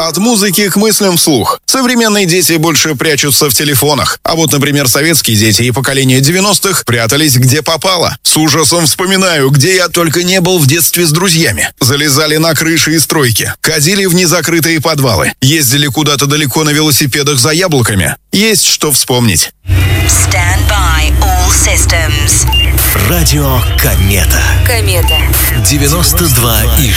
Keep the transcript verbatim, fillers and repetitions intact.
От музыки к мыслям вслух. Современные дети больше прячутся в телефонах. А вот, например, советские дети и поколение девяностых прятались где попало. С ужасом вспоминаю, где я только не был в детстве с друзьями. Залезали на крыши и стройки. Ходили в незакрытые подвалы. Ездили куда-то далеко на велосипедах за яблоками. Есть что вспомнить. Stand by all systems. Радио Комета. Комета. девяносто два и